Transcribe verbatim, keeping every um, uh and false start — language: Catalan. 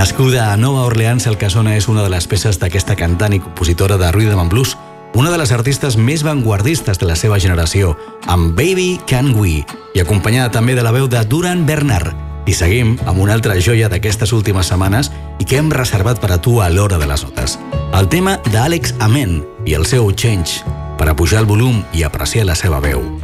Nascuda a Nova Orleans, el que sona és una de les peces d'aquesta cantant i compositora de rhythm and blues, una de les artistes més vanguardistes de la seva generació, amb Baby Can We, i acompanyada també de la veu de Duran Bernard. I seguim amb una altra joia d'aquestes últimes setmanes i que hem reservat per a tu a l'hora de les notes. El tema d'Alex Amen i el seu Change, per a pujar el volum i apreciar la seva veu.